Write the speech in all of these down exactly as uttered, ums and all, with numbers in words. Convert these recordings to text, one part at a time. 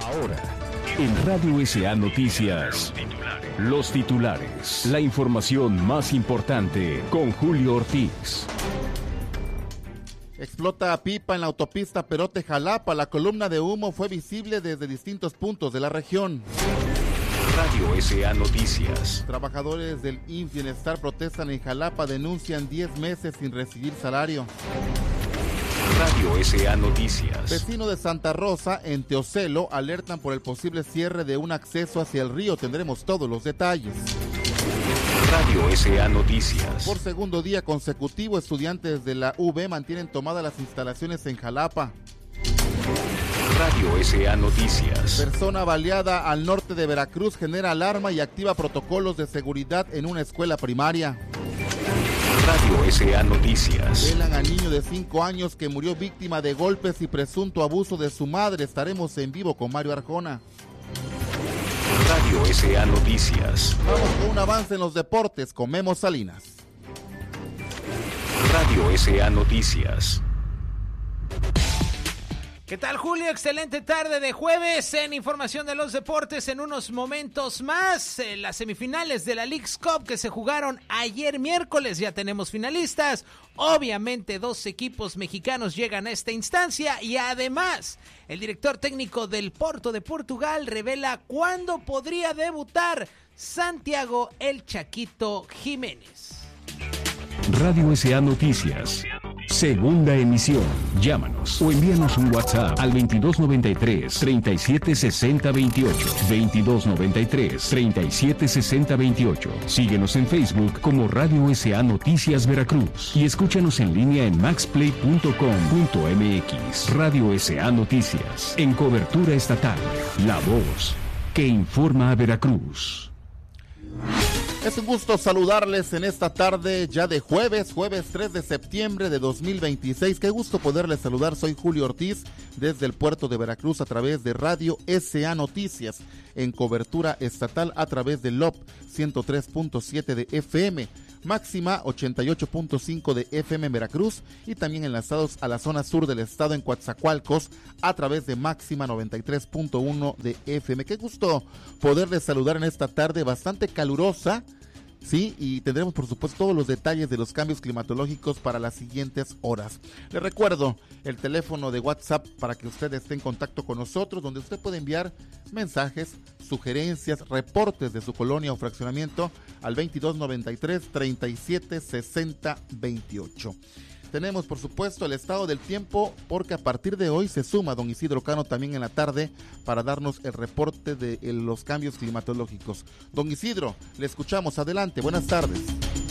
Ahora, en Radio S A Noticias, los titulares, la información más importante con Julio Ortiz. Explota pipa en la autopista Perote-Jalapa. La columna de humo fue visible desde distintos puntos de la región. Radio S A Noticias. Trabajadores del I M S S Bienestar protestan en Jalapa, denuncian diez meses sin recibir salario. Radio S A Noticias. Vecino de Santa Rosa, en Teocelo, alertan por el posible cierre de un acceso hacia el río. Tendremos todos los detalles. Radio S A Noticias. Por segundo día consecutivo, estudiantes de la U B mantienen tomadas las instalaciones en Jalapa. Radio S A Noticias. Persona baleada al norte de Veracruz genera alarma y activa protocolos de seguridad en una escuela primaria. Radio S A Noticias. Velan a niño de cinco años que murió víctima de golpes y presunto abuso de su madre. Estaremos en vivo con Mario Arjona. Radio S A Noticias. Vamos con un avance en los deportes con Memo Salinas. Radio S A Noticias. ¿Qué tal, Julio? Excelente tarde de jueves en información de los deportes. En unos momentos más, eh, las semifinales de la Leagues Cup que se jugaron ayer miércoles. Ya tenemos finalistas. Obviamente dos equipos mexicanos llegan a esta instancia y además el director técnico del Porto de Portugal revela cuándo podría debutar Santiago El Chaquito Jiménez. Radio S A Noticias. Segunda emisión. Llámanos o envíanos un WhatsApp al veintidós noventa y tres, treinta y siete sesenta veintiocho. veintidós noventa y tres, treinta y siete sesenta veintiocho. Síguenos en Facebook como Radio S A Noticias Veracruz y escúchanos en línea en max play punto com punto m x. Radio S A Noticias. En cobertura estatal. La voz que informa a Veracruz. Es un gusto saludarles en esta tarde ya de jueves, jueves tres de septiembre de dos mil veintiséis. Qué gusto poderles saludar, soy Julio Ortiz desde el puerto de Veracruz a través de Radio S A Noticias, en cobertura estatal a través de L O P ciento tres punto siete de F M, máxima ochenta y ocho punto cinco de F M en Veracruz y también enlazados a la zona sur del estado en Coatzacoalcos a través de máxima noventa y tres punto uno de F M. Qué gusto poderles saludar en esta tarde bastante calurosa. Sí, y tendremos por supuesto todos los detalles de los cambios climatológicos para las siguientes horas. Les recuerdo el teléfono de WhatsApp para que usted esté en contacto con nosotros, donde usted puede enviar mensajes, sugerencias, reportes de su colonia o fraccionamiento al veintidós noventa y tres, treinta y siete sesenta veintiocho. Tenemos, por supuesto, el estado del tiempo, porque a partir de hoy se suma don Isidro Cano también en la tarde para darnos el reporte de los cambios climatológicos. Don Isidro, le escuchamos. Adelante, buenas tardes.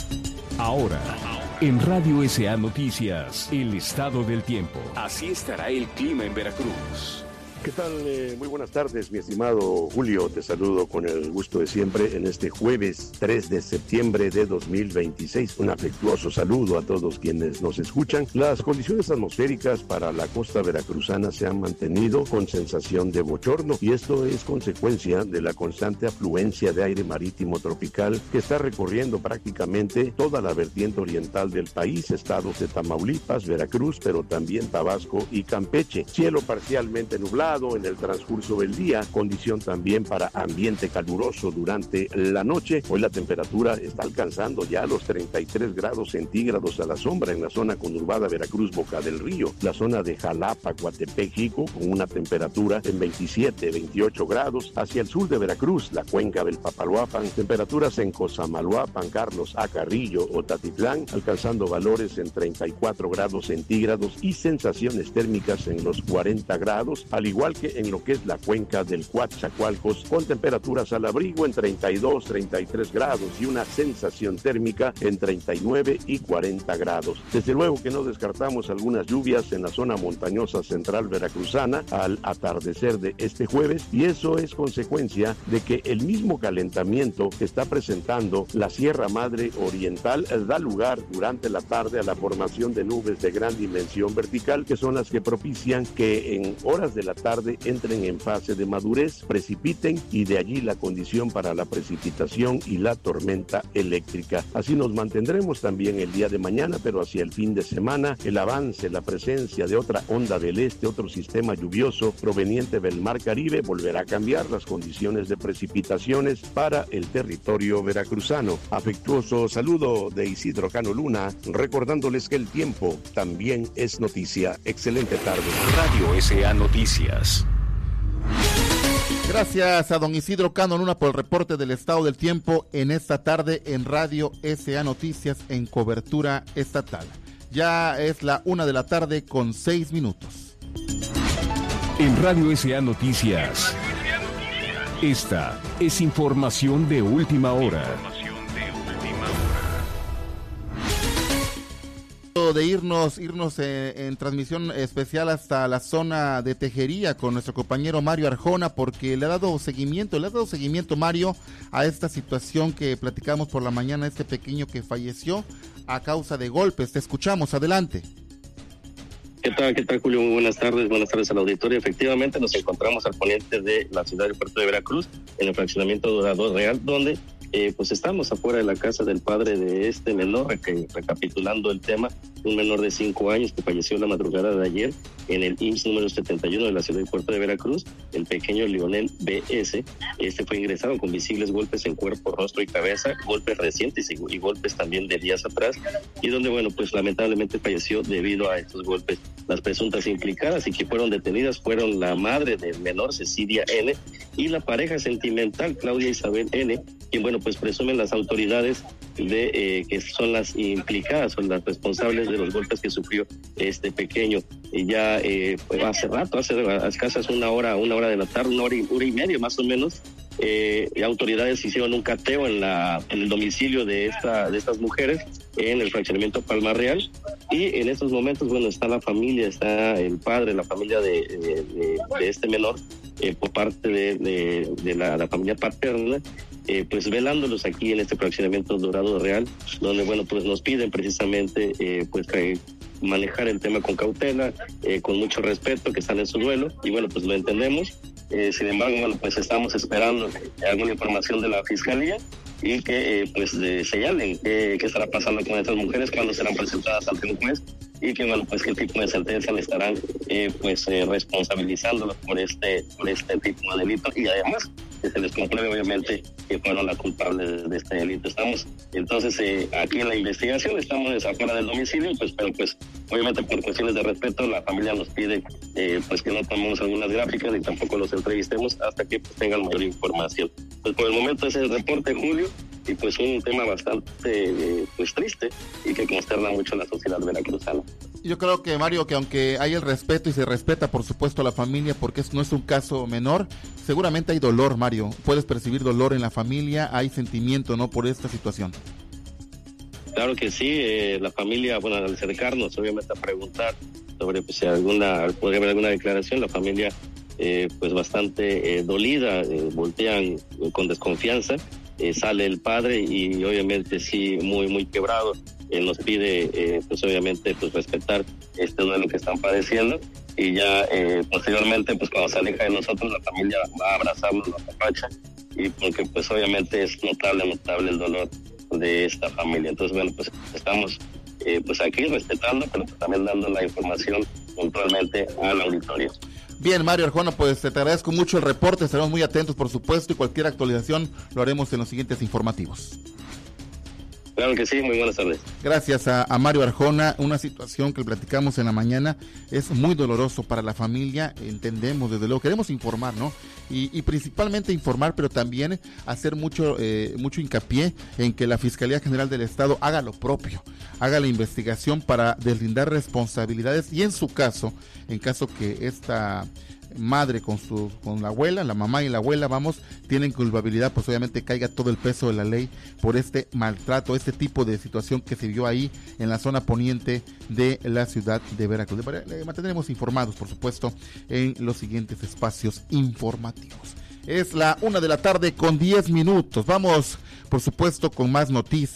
Ahora, en Radio S A Noticias, el estado del tiempo. Así estará el clima en Veracruz. ¿Qué tal? Eh, muy buenas tardes, mi estimado Julio. Te saludo con el gusto de siempre en este jueves tres de septiembre de dos mil veintiséis. Un afectuoso saludo a todos quienes nos escuchan. Las condiciones atmosféricas para la costa veracruzana se han mantenido con sensación de bochorno y esto es consecuencia de la constante afluencia de aire marítimo tropical que está recorriendo prácticamente toda la vertiente oriental del país, estados de Tamaulipas, Veracruz, pero también Tabasco y Campeche. Cielo parcialmente nublado en el transcurso del día, condición también para ambiente caluroso durante la noche. Hoy la temperatura está alcanzando ya los treinta y tres grados centígrados a la sombra en la zona conurbada Veracruz, Boca del Río, la zona de Jalapa, Coatepec, Jico, con una temperatura en veintisiete, veintiocho grados. Hacia el sur de Veracruz, la cuenca del Papaloapan, temperaturas en Cosamaloapan, Carlos A. Carrillo o Tatitlán, alcanzando valores en treinta y cuatro grados centígrados y sensaciones térmicas en los cuarenta grados, al igual igual que en lo que es la cuenca del Coatzacoalcos, con temperaturas al abrigo en treinta y dos, treinta y tres grados y una sensación térmica en treinta y nueve y cuarenta grados. Desde luego que no descartamos algunas lluvias en la zona montañosa central veracruzana al atardecer de este jueves, y eso es consecuencia de que el mismo calentamiento que está presentando la Sierra Madre Oriental da lugar durante la tarde a la formación de nubes de gran dimensión vertical, que son las que propician que en horas de la tarde tarde entren en fase de madurez, precipiten y de allí la condición para la precipitación y la tormenta eléctrica. Así nos mantendremos también el día de mañana, pero hacia el fin de semana el avance, la presencia de otra onda del este, otro sistema lluvioso proveniente del Mar Caribe volverá a cambiar las condiciones de precipitaciones para el territorio veracruzano. Afectuoso saludo de Isidro Cano Luna, recordándoles que el tiempo también es noticia. Excelente tarde. Radio S A Noticias. Gracias a don Isidro Cano Luna por el reporte del estado del tiempo en esta tarde en Radio S A Noticias en cobertura estatal. Ya es la una de la tarde con seis minutos. En Radio S A Noticias, esta es información de última hora. De irnos, irnos eh, en transmisión especial hasta la zona de Tejería con nuestro compañero Mario Arjona, porque le ha dado seguimiento, le ha dado seguimiento Mario a esta situación que platicamos por la mañana, este pequeño que falleció a causa de golpes. Te escuchamos, adelante. ¿Qué tal, qué tal, Julio? Muy buenas tardes, buenas tardes al auditorio. Efectivamente, nos encontramos al poniente de la ciudad del puerto de Veracruz, en el fraccionamiento Dorado Real, donde eh, pues estamos afuera de la casa del padre de este menor, que, recapitulando el tema, un menor de cinco años que falleció la madrugada de ayer en el I M S S número setenta y uno de la ciudad del puerto de Veracruz, el pequeño Lionel B S. Este fue ingresado con visibles golpes en cuerpo, rostro y cabeza, golpes recientes y, y golpes también de días atrás, y donde, bueno, pues lamentablemente falleció debido a estos golpes. Las presuntas implicadas y que fueron detenidas fueron la madre del menor, Cecilia N., y la pareja sentimental, Claudia Isabel N., quien, bueno, pues presumen las autoridades de eh, que son las implicadas, son las responsables de los golpes que sufrió este pequeño. Y ya eh, hace rato, hace escasas una hora, una hora de la tarde, una hora y, hora y media más o menos, eh, autoridades hicieron un cateo en la en el domicilio de esta de estas mujeres en el fraccionamiento Palma Real, y en estos momentos, bueno, está la familia, está el padre, la familia de, de, de, de este menor, eh, por parte de, de, de la, la familia paterna, eh, pues velándolos aquí en este fraccionamiento Dorado Real, donde, bueno, pues nos piden precisamente eh, pues que manejar el tema con cautela, eh, con mucho respeto, que están en su duelo, y bueno, pues lo entendemos. Eh, sin embargo, bueno, pues estamos esperando alguna información de la Fiscalía y que eh, pues eh, señalen qué, qué estará pasando con estas mujeres, cuándo serán presentadas ante un juez, y que, bueno, pues qué tipo de sentencia le estarán eh, pues eh, responsabilizándolos por este, por este tipo de delito, y además que se les compruebe obviamente que fueron las culpables de este delito. Estamos entonces eh, aquí en la investigación, estamos afuera del domicilio, pues, pero pues obviamente por cuestiones de respeto la familia nos pide eh, pues que no tomemos algunas gráficas ni tampoco los entrevistemos hasta que pues, tengan mayor información. Pues por el momento ese es el reporte, Julio, y pues un tema bastante eh, pues triste y que consterna mucho a la sociedad veracruzana. Yo creo que, Mario, que aunque hay el respeto y se respeta por supuesto a la familia, porque no es un caso menor, seguramente hay dolor, Mario. Puedes percibir dolor en la familia, hay sentimiento, ¿no?, por esta situación. Claro que sí, eh, la familia, bueno, al acercarnos obviamente a preguntar sobre pues, si alguna, podría haber alguna declaración, la familia eh, pues bastante eh, dolida, eh, voltean eh, con desconfianza, eh, sale el padre y obviamente sí, muy, muy quebrado. Él nos pide, eh, pues obviamente, pues respetar este duelo que están padeciendo, y ya eh, posteriormente, pues cuando se aleja de nosotros, la familia va a abrazarnos, la apapacha, y porque pues obviamente es notable, notable el dolor de esta familia. Entonces, bueno, pues estamos eh, pues aquí respetando, pero también dando la información puntualmente al auditorio. Bien, Mario Arjona, pues te agradezco mucho el reporte, estaremos muy atentos, por supuesto, y cualquier actualización lo haremos en los siguientes informativos. Claro que sí, muy buenas tardes. Gracias a, a Mario Arjona. Una situación que platicamos en la mañana, es muy doloroso para la familia, entendemos, desde luego, queremos informar, ¿no? Y, y principalmente informar, pero también hacer mucho, eh, mucho hincapié en que la Fiscalía General del Estado haga lo propio, haga la investigación para deslindar responsabilidades, y en su caso, en caso que esta madre con su con la abuela, la mamá y la abuela, vamos, tienen culpabilidad, pues obviamente caiga todo el peso de la ley por este maltrato, este tipo de situación que se vio ahí en la zona poniente de la ciudad de Veracruz. Le mantendremos informados, por supuesto, en los siguientes espacios informativos. Es la una de la tarde con diez minutos. Vamos, por supuesto, con más noticias.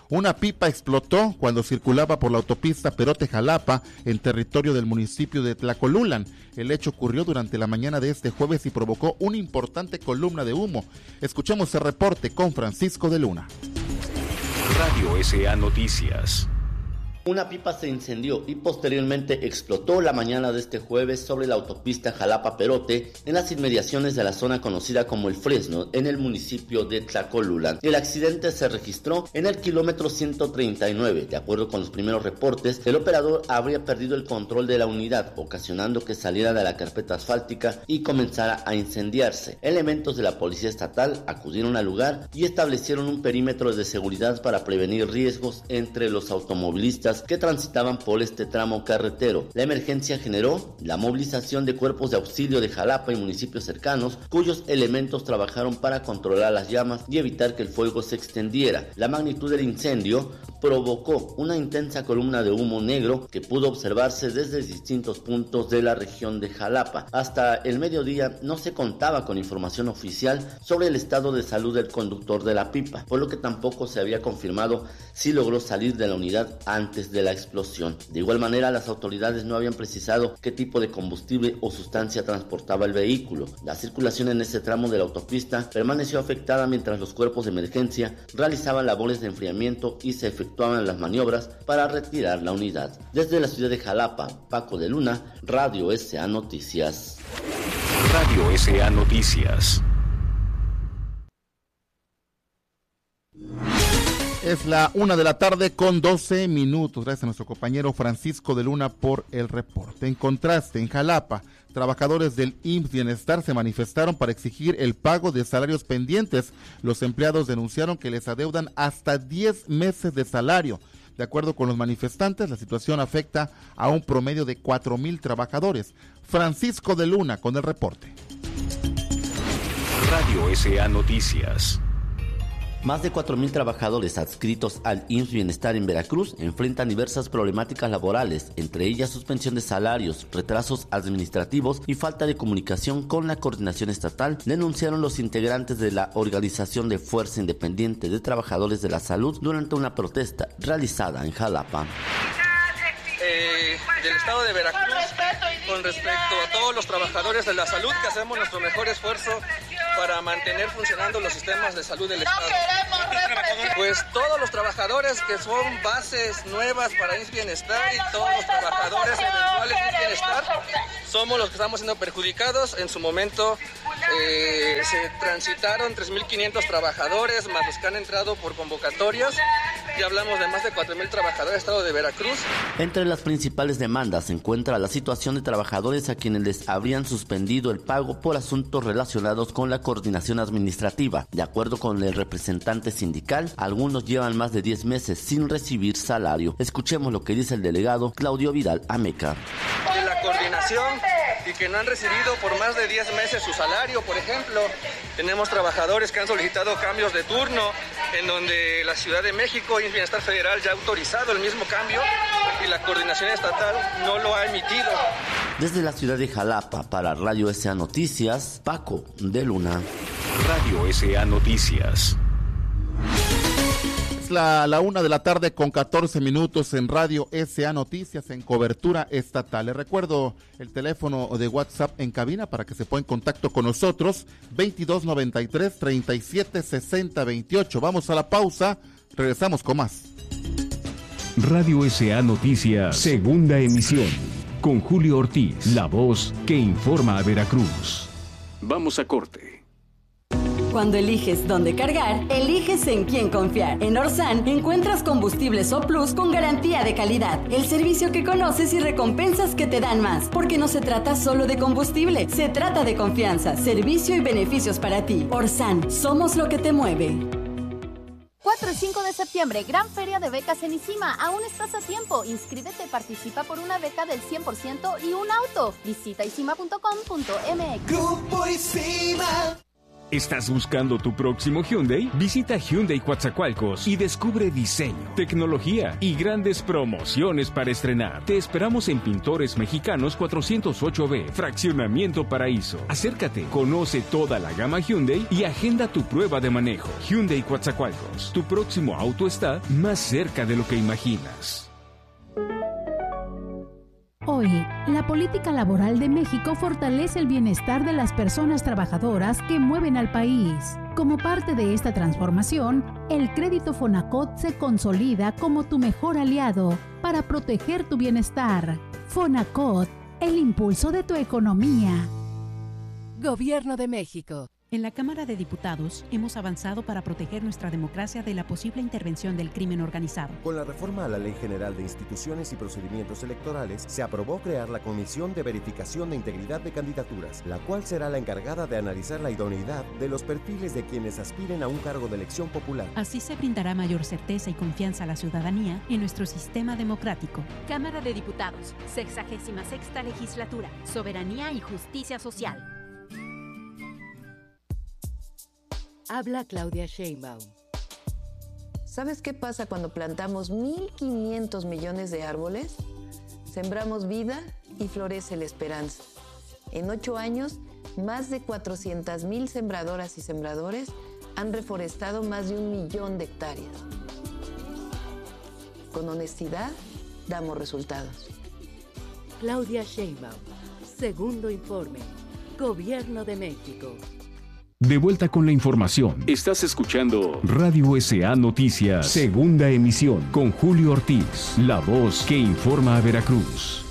Una pipa explotó cuando circulaba por la autopista Perote-Jalapa en territorio del municipio de Tlacolulan. El hecho ocurrió durante la mañana de este jueves y provocó una importante columna de humo. Escuchemos el reporte con Francisco de Luna. Radio S A Noticias. Una pipa se incendió y posteriormente explotó la mañana de este jueves sobre la autopista Jalapa-Perote en las inmediaciones de la zona conocida como El Fresno en el municipio de Tlacolulan. El accidente se registró en el kilómetro ciento treinta y nueve. De acuerdo con los primeros reportes, el operador habría perdido el control de la unidad, ocasionando que saliera de la carpeta asfáltica y comenzara a incendiarse. Elementos de la policía estatal acudieron al lugar y establecieron un perímetro de seguridad para prevenir riesgos entre los automovilistas que transitaban por este tramo carretero. La emergencia generó la movilización de cuerpos de auxilio de Jalapa y municipios cercanos, cuyos elementos trabajaron para controlar las llamas y evitar que el fuego se extendiera. La magnitud del incendio provocó una intensa columna de humo negro que pudo observarse desde distintos puntos de la región de Jalapa. Hasta el mediodía no se contaba con información oficial sobre el estado de salud del conductor de la pipa, por lo que tampoco se había confirmado si logró salir de la unidad antes de la explosión. De igual manera, las autoridades no habían precisado qué tipo de combustible o sustancia transportaba el vehículo. La circulación en ese tramo de la autopista permaneció afectada mientras los cuerpos de emergencia realizaban labores de enfriamiento y se efectuaban las maniobras para retirar la unidad. Desde la ciudad de Jalapa, Paco de Luna, Radio S A Noticias. Radio S A Noticias. Es la una de la tarde con doce minutos. Gracias a nuestro compañero Francisco de Luna por el reporte. En contraste, en Jalapa, trabajadores del I M S S Bienestar se manifestaron para exigir el pago de salarios pendientes. Los empleados denunciaron que les adeudan hasta diez meses de salario. De acuerdo con los manifestantes, la situación afecta a un promedio de cuatro mil trabajadores. Francisco de Luna con el reporte. Radio S A Noticias. Más de cuatro mil trabajadores adscritos al I M S S Bienestar en Veracruz enfrentan diversas problemáticas laborales, entre ellas suspensión de salarios, retrasos administrativos y falta de comunicación con la coordinación estatal, denunciaron los integrantes de la Organización de Fuerza Independiente de Trabajadores de la Salud durante una protesta realizada en Jalapa. Eh, del estado de Veracruz, con respecto a todos los trabajadores de la salud, que hacemos nuestro mejor esfuerzo para mantener funcionando los sistemas de salud del estado. Pues todos los trabajadores que son bases nuevas para I M S S Bienestar y todos los trabajadores eventuales de I M S S Bienestar somos los que estamos siendo perjudicados. En su momento eh, se transitaron tres mil quinientos trabajadores, más los que han entrado por convocatorias. Ya hablamos de más de cuatro mil trabajadores del estado de Veracruz. Entre las principales demandas se encuentra la situación de trabajadores a quienes les habrían suspendido el pago por asuntos relacionados con la coordinación administrativa. De acuerdo con el representante sindical, algunos llevan más de diez meses sin recibir salario. Escuchemos lo que dice el delegado Claudio Vidal Ameca. De la coordinación y que no han recibido por más de diez meses su salario, por ejemplo. Tenemos trabajadores que han solicitado cambios de turno, en donde la Ciudad de México y el Bienestar Federal ya ha autorizado el mismo cambio y la coordinación estatal no lo ha emitido. Desde la ciudad de Jalapa, para Radio S A Noticias, Paco de Luna. Radio S A Noticias. Es la, la una de la tarde con catorce minutos en Radio S A Noticias en cobertura estatal. Les recuerdo el teléfono de WhatsApp en cabina para que se ponga en contacto con nosotros, veintidós noventa y tres, treinta y siete, sesenta, veintiocho. Vamos a la pausa, regresamos con más. Radio S A Noticias, segunda emisión, con Julio Ortiz, la voz que informa a Veracruz. Vamos a corte. Cuando eliges dónde cargar, eliges en quién confiar. En Orsan encuentras combustibles O Plus con garantía de calidad. El servicio que conoces y recompensas que te dan más. Porque no se trata solo de combustible, se trata de confianza, servicio y beneficios para ti. Orsan, somos lo que te mueve. cuatro y cinco de septiembre, gran feria de becas en ICIMA. Aún estás a tiempo. Inscríbete y participa por una beca del cien por ciento y un auto. Visita I C I M A punto com punto M X. Grupo ICIMA. ¿Estás buscando tu próximo Hyundai? Visita Hyundai Coatzacoalcos y descubre diseño, tecnología y grandes promociones para estrenar. Te esperamos en Pintores Mexicanos cuatrocientos ocho B, Fraccionamiento Paraíso. Acércate, conoce toda la gama Hyundai y agenda tu prueba de manejo. Hyundai Coatzacoalcos, tu próximo auto está más cerca de lo que imaginas. Hoy, la política laboral de México fortalece el bienestar de las personas trabajadoras que mueven al país. Como parte de esta transformación, el crédito Fonacot se consolida como tu mejor aliado para proteger tu bienestar. Fonacot, el impulso de tu economía. Gobierno de México. En la Cámara de Diputados hemos avanzado para proteger nuestra democracia de la posible intervención del crimen organizado. Con la reforma a la Ley General de Instituciones y Procedimientos Electorales, se aprobó crear la Comisión de Verificación de Integridad de Candidaturas, la cual será la encargada de analizar la idoneidad de los perfiles de quienes aspiren a un cargo de elección popular. Así se brindará mayor certeza y confianza a la ciudadanía en nuestro sistema democrático. Cámara de Diputados, sexagésima sexta legislatura, Soberanía y Justicia Social. Habla Claudia Sheinbaum. ¿Sabes qué pasa cuando plantamos mil quinientos millones de árboles? Sembramos vida y florece la esperanza. En ocho años, más de cuatrocientas mil sembradoras y sembradores han reforestado más de un millón de hectáreas. Con honestidad, damos resultados. Claudia Sheinbaum, segundo informe, Gobierno de México. De vuelta con la información. Estás escuchando Radio S A Noticias, segunda emisión, con Julio Ortiz, la voz que informa a Veracruz.